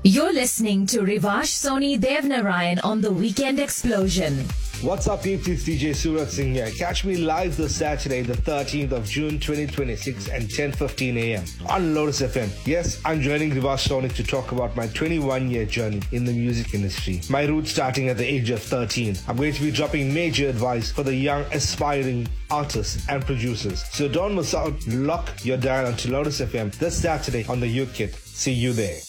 You're listening to Rivash Soni Devnarayan on The Weekend Explosion. What's up, peeps? It's DJ Surat Singh here. Catch me live this Saturday, the 13th of June 2026 at 10:15 a.m. on Lotus FM. Yes, I'm joining Rivash Soni to talk about my 21-year journey in the music industry. My roots starting at the age of 13. I'm going to be dropping major advice for the young, aspiring artists and producers. So don't miss out. Lock your dial onto Lotus FM this Saturday on the Youth Kit. See you there.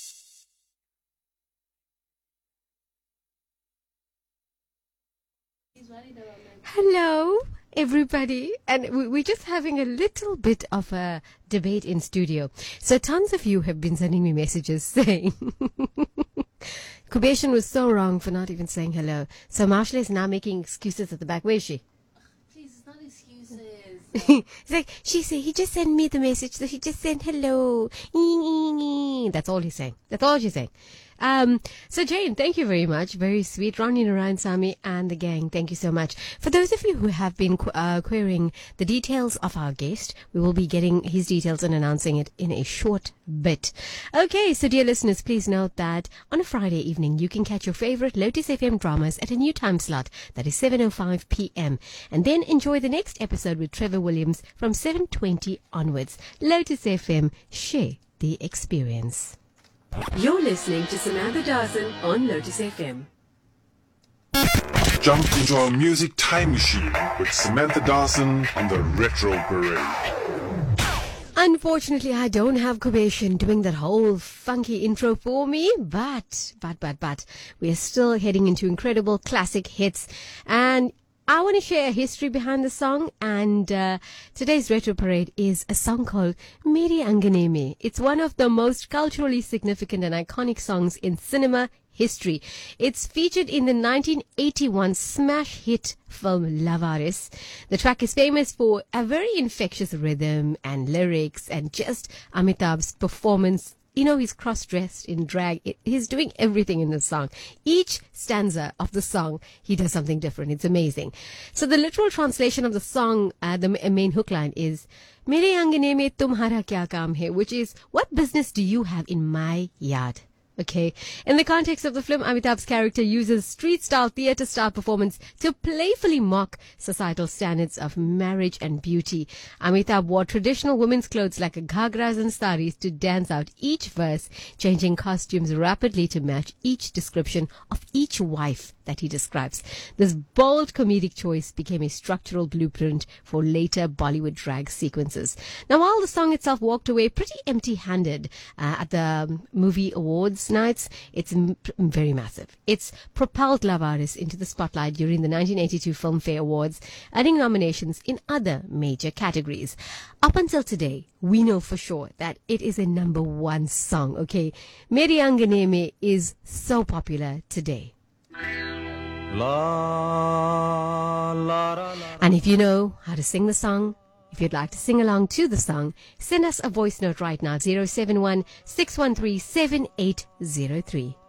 Hello, everybody. And we're just having a little bit of a debate in studio. So tons of you have been sending me messages saying Kubeshan was so wrong for not even saying hello. So Marsha is now making excuses at the back. Where is she? Please, it's not excuses. It's like, he just sent me the message, so he just sent hello. That's all he's saying. That's all she's saying. So Jane, thank you very much. Very sweet. Ronnie, Narayan, Sami and the gang, thank you so much. For those of you who have been querying the details of our guest, we will be getting his details and announcing it in a short bit. Okay, so dear listeners, please note that on a Friday evening, you can catch your favorite Lotus FM dramas at a new time slot, that is 7:05 p.m. And then enjoy the next episode with Trevor Williams from 7:20 onwards. Lotus FM, share the experience. You're listening to Samantha Dawson on Lotus FM. Jump into our music time machine with Samantha Dawson on the Retro Parade. Unfortunately, I don't have Kubeshan doing that whole funky intro for me, but we are still heading into incredible classic hits, and I want to share a history behind the song, and today's Retro Parade is a song called Meri Anganeme. It's one of the most culturally significant and iconic songs in cinema history. It's featured in the 1981 smash hit film Lavaris. The track is famous for a very infectious rhythm and lyrics, and just Amitabh's performance. You know, he's cross-dressed in drag. He's doing everything in the song. Each stanza of the song, he does something different. It's amazing. So the literal translation of the song, the main hook line is, Mere angane mein tumhara kya kaam hai? Which is, what business do you have in my yard? Okay. In the context of the film, Amitabh's character uses street-style, theatre-style performance to playfully mock societal standards of marriage and beauty. Amitabh wore traditional women's clothes like ghagras and saris to dance out each verse, changing costumes rapidly to match each description of each wife that he describes. This bold comedic choice became a structural blueprint for later Bollywood drag sequences. Now, while the song itself walked away pretty empty-handed at the movie awards nights, it's very massive. It's propelled Lavaris into the spotlight during the 1982 Filmfare Awards, earning nominations in other major categories. Up until today, we know for sure that it is a number one song, okay? Meri Anganeme is so popular today. And if you know how to sing the song, if you'd like to sing along to the song, send us a voice note right now, 071 613 7803.